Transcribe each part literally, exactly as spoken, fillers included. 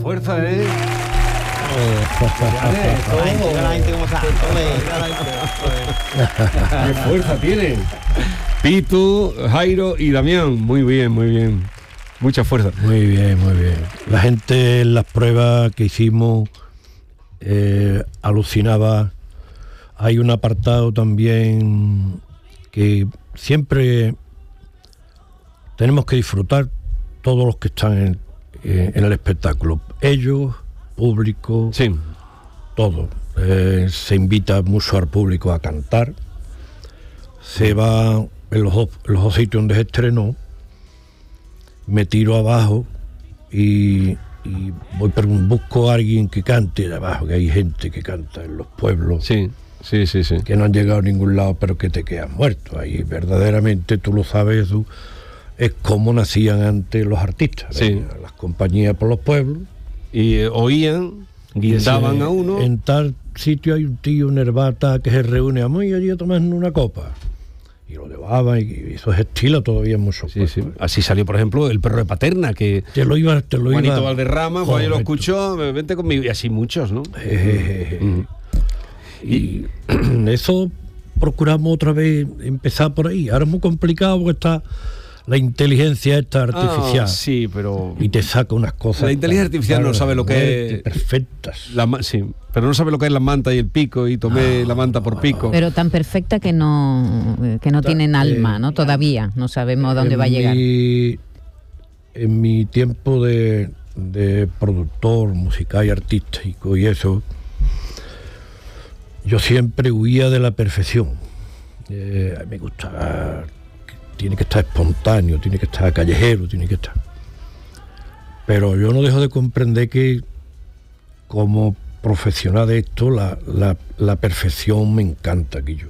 fuerza, ¿eh? ¡Qué fuerza tiene! Pitu, Jairo y Damián. Muy bien, muy bien. Mucha fuerza. Muy bien, muy bien. La gente en las pruebas que hicimos eh, alucinaba. Hay un apartado también que siempre tenemos que disfrutar todos los que están en, eh, en el espectáculo. Ellos, público, sí, todo. Eh, se invita mucho al público a cantar. Se va en los dos, en los dos sitios donde se estrenó. Me tiro abajo y, y voy busco a alguien que cante de abajo, que hay gente que canta en los pueblos. Sí. Sí, sí, sí. Que no han llegado a ningún lado, pero que te quedan muerto. Ahí verdaderamente, tú lo sabes, tú, es como nacían antes los artistas. Sí. Las compañías por los pueblos. Y eh, oían, guindaban a uno. En tal sitio hay un tío, una herbata, que se reúne a muy allí a tomar una copa. Y lo llevaban, y eso es estilo todavía en muchos sí, sí. Así salió, por ejemplo, El perro de Paterna, que te lo iba, te lo Juanito iba... Valderrama, Juan yo lo escuchó, vente conmigo, y así muchos, ¿no? Eh, mm. Y eso procuramos otra vez empezar por ahí. Ahora es muy complicado porque está la inteligencia esta artificial. Ah, sí, pero... Y te saca unas cosas... La inteligencia artificial no sabe lo que es... Perfectas. La, sí, pero no sabe lo que es la manta y el pico, y tomé no, la manta por pico. Pero tan perfecta que no, que no tienen alma, ¿no? Todavía no sabemos dónde va a llegar. Mi, en mi tiempo de, de productor musical y artístico y eso... Yo siempre huía de la perfección. Eh, me gusta, tiene que estar espontáneo, tiene que estar callejero, tiene que estar. Pero yo no dejo de comprender que como profesional de esto, la, la, la perfección me encanta, Guillo.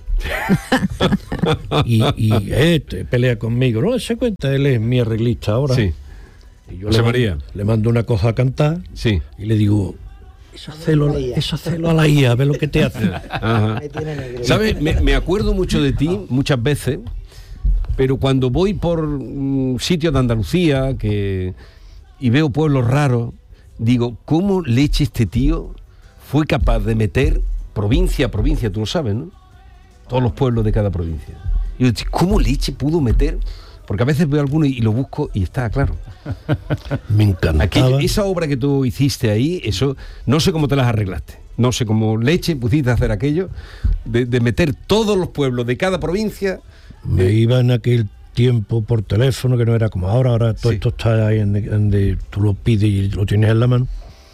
y y eh, te pelea conmigo. No se cuenta, él es mi arreglista ahora. Sí. Y yo José le, María. mando, le mando una cosa a cantar, sí, y le digo... Eso hacelo, eso hacelo a la I A, ve lo que te hace. Ajá. ¿Sabes? Me, me acuerdo mucho de ti, muchas veces, pero cuando voy por um, sitios de Andalucía que, y veo pueblos raros, digo, ¿cómo leche este tío fue capaz de meter provincia a provincia? Tú lo sabes, ¿no? Todos los pueblos de cada provincia. Y yo, ¿cómo leche pudo meter? Porque a veces veo alguno y lo busco y está claro. Me encantaba. Aquella, esa obra que tú hiciste ahí, eso, no sé cómo te las arreglaste. No sé cómo leche pusiste a hacer aquello, de, de meter todos los pueblos de cada provincia. Me eh, iba en aquel tiempo por teléfono, que no era como ahora, ahora todo sí. esto está ahí, en, en de, tú lo pides y lo tienes en la mano,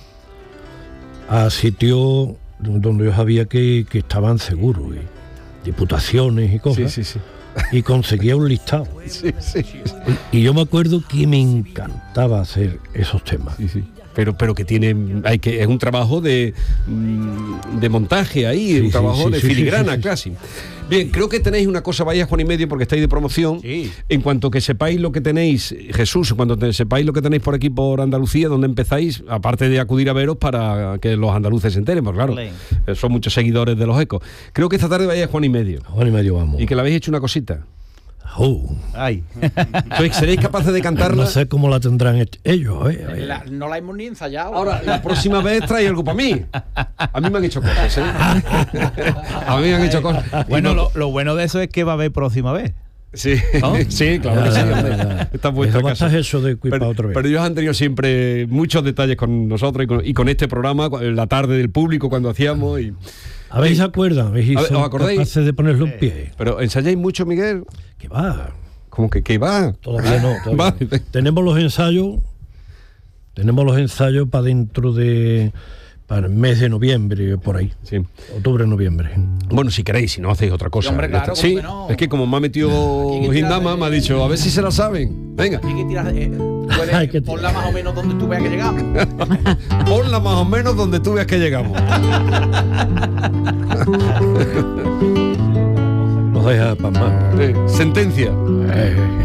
a sitios donde yo sabía que, que estaban seguros, y diputaciones y cosas. Sí, sí, sí. Y conseguía un listado. Sí, sí, sí. Y, y yo me acuerdo que me encantaba hacer esos temas. Sí, sí. Pero, pero que tiene, hay que, es un trabajo de, de montaje ahí, sí, un trabajo sí, sí, de filigrana, sí, sí, casi. Sí. Bien, creo que tenéis una cosa, vaya Juan y medio, porque estáis de promoción. Sí. En cuanto que sepáis lo que tenéis, Jesús, en cuanto te, sepáis lo que tenéis por aquí por Andalucía, donde empezáis, aparte de acudir a veros para que los andaluces se enteren, pues claro, Ley. son muchos seguidores de los ecos. Creo que esta tarde vaya Juan y medio. Juan y medio vamos. Y que le habéis hecho una cosita. Oh. Ay. Entonces, ¿seréis capaces de cantarla? No sé cómo la tendrán ellos, ¿eh? La, no la hemos ni ensayado. Ahora, la próxima vez trae algo para mí. A mí me han hecho cosas, ¿eh? A mí me han hecho cosas. Bueno, no... lo, lo bueno de eso es que va a haber próxima vez. Sí, ¿no? Sí, claro. Ya, sí, ya, ya. Está vuestra casa. Eso de pero, otra vez. pero ellos han tenido siempre muchos detalles con nosotros y con, y con este programa, la tarde del público cuando hacíamos. Y... A ver si se acuerdan, a ver si ¿os acordáis? Capaces de ponerlo en pie. Pero ¿ensayáis mucho, Miguel? Que va. ¿Cómo que qué va? Todavía no. Todavía. Va. Tenemos los ensayos, tenemos los ensayos para dentro de, para el mes de noviembre, por ahí. Sí. Octubre, noviembre. Bueno, si queréis, si no hacéis otra cosa. Sí, hombre, claro, sí, que no. Es que como me ha metido Gindama, me ha dicho, a ver si se la saben. Venga. Eh, puedes, que ponla más o menos donde tú veas que llegamos. Ponla más o menos donde tú veas que llegamos. Nos deja pasmar. Sí. Sentencia. Eh.